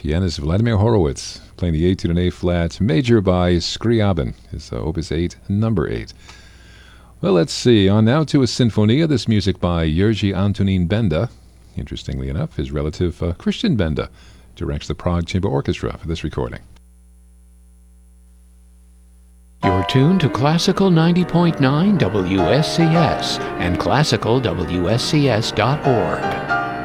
pianist Vladimir Horowitz, playing the Etude in A-flat major by Scriabin, his Opus 8, number 8. Well, let's see. On now to a Sinfonia, this music by Jerzy Antonín Benda. Interestingly enough, his relative Christian Benda directs the Prague Chamber Orchestra for this recording. You're tuned to Classical 90.9 WSCS and classicalwscs.org.